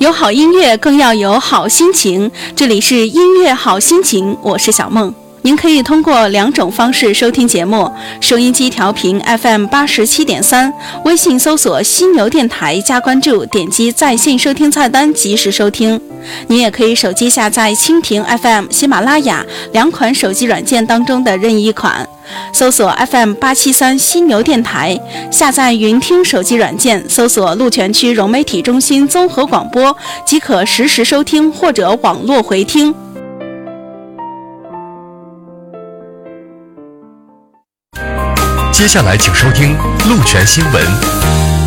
有好音乐更要有好心情，这里是音乐好心情，我是小梦。您可以通过2种方式收听节目：收音机调频 FM87.3， 微信搜索犀牛电台加关注，点击在线收听菜单及时收听。您也可以手机下载蜻蜓 FM、喜马拉雅2款手机软件当中的任意一款，搜索 FM873 犀牛电台，下载云听手机软件，搜索鹿泉区融媒体中心综合广播，即可实时收听或者网络回听。 接下来请收听鹿泉新闻。